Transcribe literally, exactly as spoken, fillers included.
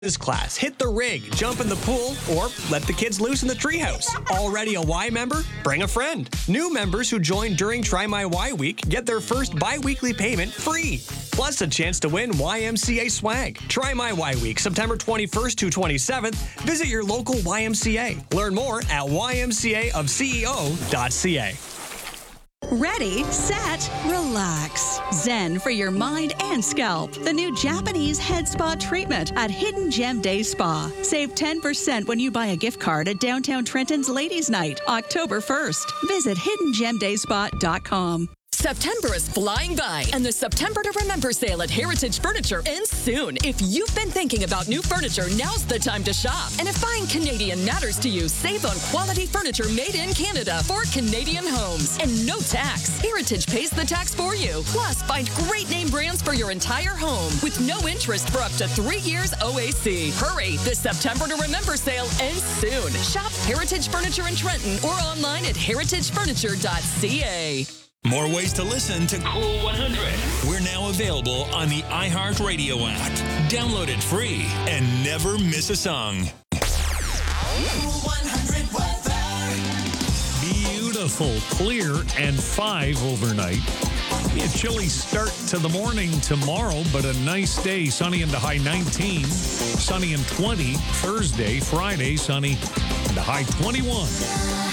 This class, hit the rig, jump in the pool, or let the kids loose in the treehouse. Already a Y member? Bring a friend. New members who join during Try My Y Week get their first bi-weekly payment free. Plus a chance to win Y M C A swag. Try My Y Week, September twenty-first to twenty-seventh. Visit your local Y M C A. Learn more at y m c a of c e o dot c a. Ready, set, relax. Zen for your mind and scalp. The new Japanese head spa treatment at Hidden Gem Day Spa. Save ten percent when you buy a gift card at Downtown Trenton's Ladies' Night, October first. Visit hidden gem day spa dot com. September is flying by, and the September to Remember sale at Heritage Furniture ends soon. If you've been thinking about new furniture, now's the time to shop. And if buying Canadian matters to you, save on quality furniture made in Canada for Canadian homes. And no tax. Heritage pays the tax for you. Plus, find great name brands for your entire home with no interest for up to three years O A C. Hurry, the September to Remember sale ends soon. Shop Heritage Furniture in Trenton or online at heritage furniture dot c a. More ways to listen to Cool one hundred. We're now available on the iHeartRadio app. Download it free and never miss a song. Cool one hundred weather. Beautiful, clear, and five overnight. Be a chilly start to the morning tomorrow, but a nice day. Sunny into high nineteen. Sunny and twenty Thursday. Friday, sunny and a high twenty-one.